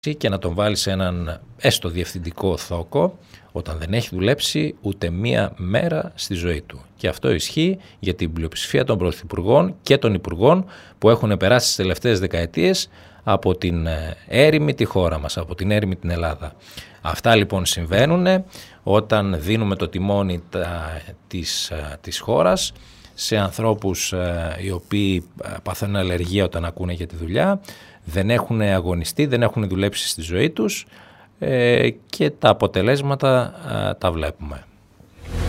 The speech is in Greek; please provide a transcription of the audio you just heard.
και να τον βάλει σε έναν έστω διευθυντικό θόκο όταν δεν έχει δουλέψει ούτε μία μέρα στη ζωή του. Και αυτό ισχύει για την πλειοψηφία των πρωθυπουργών και των υπουργών που έχουν περάσει τις τελευταίες δεκαετίες από την έρημη τη χώρα μας, από την έρημη την Ελλάδα. Αυτά λοιπόν συμβαίνουν όταν δίνουμε το τιμόνι της χώρας σε ανθρώπους οι οποίοι παθαίνουν αλλεργία όταν ακούνε για τη δουλειά, δεν έχουν αγωνιστεί, δεν έχουν δουλέψει στη ζωή τους και τα αποτελέσματα τα βλέπουμε.